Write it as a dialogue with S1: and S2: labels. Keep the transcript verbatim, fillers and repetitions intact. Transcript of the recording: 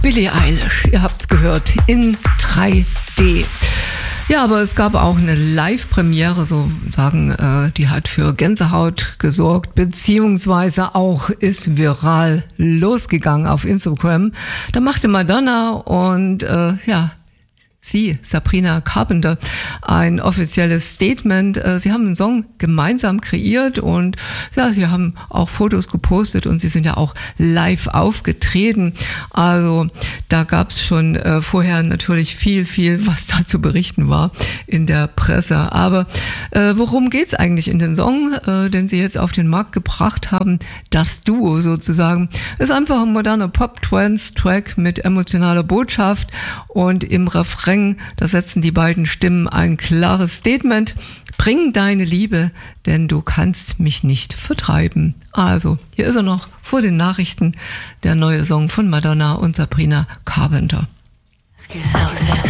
S1: Billie Eilish, ihr habt's gehört, in drei D. Ja, aber es gab auch eine Live-Premiere, so sagen, äh, die hat für Gänsehaut gesorgt, beziehungsweise auch ist viral losgegangen auf Instagram. Da machte Madonna und äh, ja, sie, Sabrina Carpenter, ein offizielles Statement. Sie haben einen Song gemeinsam kreiert und ja, sie haben auch Fotos gepostet und sie sind ja auch live aufgetreten. Also da gab es schon äh, vorher natürlich viel, viel, was da zu berichten war in der Presse. Aber äh, worum geht's eigentlich in den Song, äh, den sie jetzt auf den Markt gebracht haben? Das Duo sozusagen ist einfach ein moderner Pop-Trance-Track mit emotionaler Botschaft und im Refrain da setzen die beiden Stimmen ein klares Statement. Bring deine Liebe, denn du kannst mich nicht vertreiben. Also, hier ist er noch vor den Nachrichten, der neue Song von Madonna und Sabrina Carpenter.